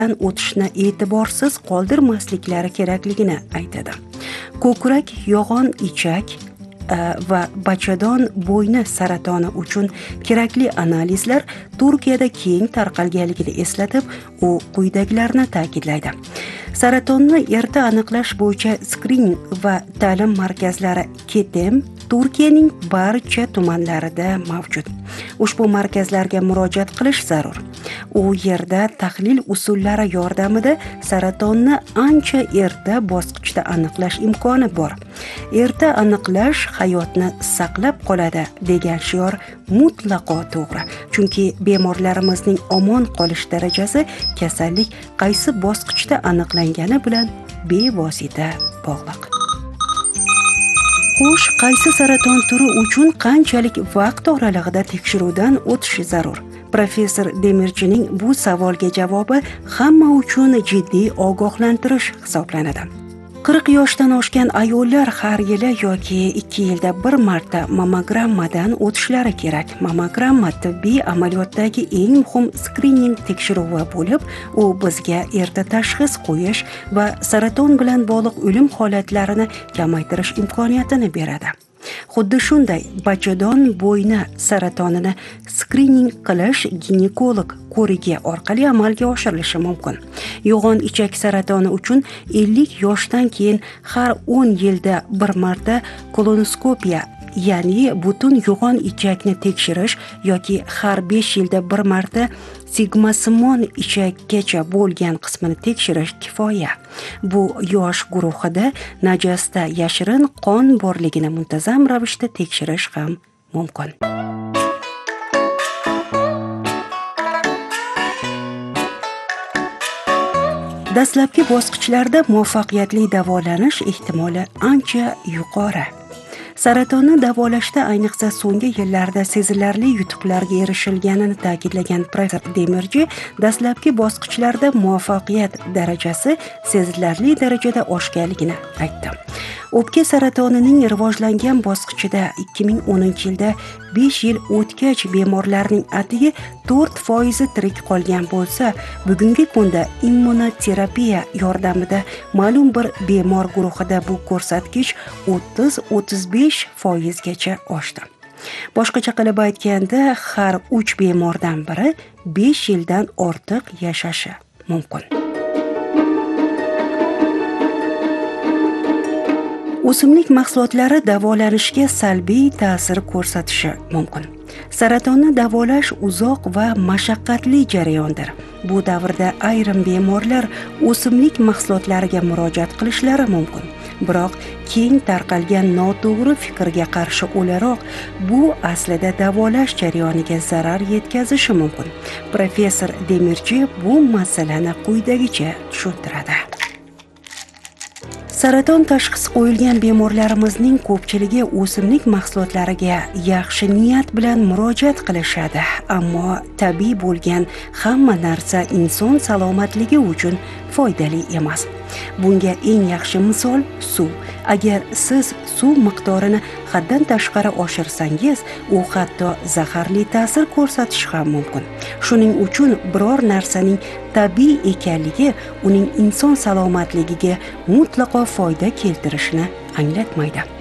o'tishni e'tiborsiz qoldirmasliklari kerakligini aytadi. Ko'krak, yog'on ichak va bachadon bo'yni saratoni uchun kerakli analizlar Turkiyada keng tarqalganligini eslatib, u quyidagilarni ta'kidlaydi. Saratonni erta aniqlash bo'yicha skrining va ta'lim markazlari KETEM Turkiyaning barcha tumanlarida mavjud. Ushbu markazlarga murojaat qilish zarur. U yerda tahlil usullari yordamida saratonni ancha erta bosqichda aniqlash imkoni bor. Erta aniqlash hayotni saqlab qoladi degan shior mutlaqo to'g'ri. Chunki bemorlarimizning omon qolish darajasi kasallik qaysi bosqichda aniqlangani bilan bevosita bog'liq. Xo'sh, qaysi saraton turi uchun qanchalik vaqt oralig'ida tekshiruvdan o'tish zarur? Professor Demirchining bu savolga javobi hamma uchun jiddiy ogohlantirish hisoblanadi. 40 yoshdan oshgan ayollar har yili yoki 2 yilda bir marta mammogrammadan o'tishlari kerak. Mammogramma tibbiy amaliyotdagi eng muhim skrining tekshiruvi bo'lib, u bizga erta tashxis qo'yish va saraton bilan bog'liq o'lim holatlarini kamaytirish imkoniyatini beradi. Xuddi shunday, bachadon bo'yni saratonini skrining qilish ginekolog ko'rigi orqali amalga oshirilishi mumkin. Yo'g'on ichak saratoni uchun 50 yoshdan keyin har 10 yilda bir marta kolonoskopiya, ya'ni butun yo'g'on ichakni tekshirish yoki har 5 yilda bir marta sigmasimon ichakgacha bo'lgan qismini tekshirish kifoya. Bu yosh guruhida najasda yashirin qon borligini muntazam ravishda tekshirish ham mumkin. Dastlabki bosqichlarda muvaffaqiyatli davolanish ehtimoli ancha yuqori. Saratonni davolashda ayniqsa so'nggi yillarda sezilarli yutuqlarga erishilganini ta'kidlagan professor Demirchi, dastlabki bosqichlarda muvaffaqiyat darajasi sezilarli darajada oshganligini aytdi. O'pka saratonining rivojlangan bosqichida 2010-yilda 5 yil o'tgach bemorlarning atigi 4% tirik qolgan bo'lsa, bugungi kunda immunoterapiya yordamida ma'lum bir bemor guruhida bu ko'rsatkich 30-35% gacha oshdi. Boshqacha qilib aytganda, har 3 bemordan biri 5 yildan ortiq yashashi mumkin. O'simlik mahsulotlari davolanishga salbiy ta'sir ko'rsatishi mumkin. Saratonni davolash uzoq va mashaqqatli jarayondir. Bu davrda ayrim bemorlar o'simlik mahsulotlariga murojaat qilishlari mumkin. Biroq keng tarqalgan noto'g'ri fikrga qarshi o'laroq, bu aslida davolash jarayoniga zarar yetkazishi mumkin. Professor Demirchi bu masalani quyidagicha tushuntiradi. Saraton tashxisi qo'yilgan bemorlarimizning ko'pchiligi o'simlik mahsulotlariga yaxshi niyat bilan murojaat qilishadi, ammo tabiiy bo'lgan hamma narsa inson salomatligi uchun foydali emas. Bunga eng yaxshi misol suv. Agar siz suv miqdorini haddan tashqari oshirsangiz, u hatto zaharli ta'sir ko'rsatishi ham mumkin. Shuning uchun biror narsaning tabiiy ekanligi uning inson salomatligiga mutlaqo foyda keltirishini anglatmaydi.